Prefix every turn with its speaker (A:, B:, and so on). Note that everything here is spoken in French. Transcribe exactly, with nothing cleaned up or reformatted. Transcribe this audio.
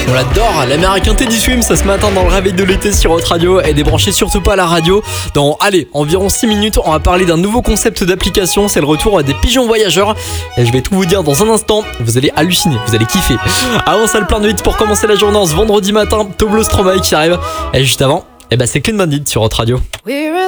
A: On l'adore, l'américain Teddy Swims ce matin dans le réveil de l'été sur Hot Radio. Et débranchez surtout pas la radio. Dans, allez, environ six minutes, on va parler d'un nouveau concept d'application. C'est le retour des pigeons voyageurs. Et je vais tout vous dire dans un instant. Vous allez halluciner, vous allez kiffer. Avant ça, le plein de hits pour commencer la journée en ce vendredi matin. Toblo Stromae qui arrive. Et juste avant, eh ben, c'est Clean Bandit sur Hot Radio.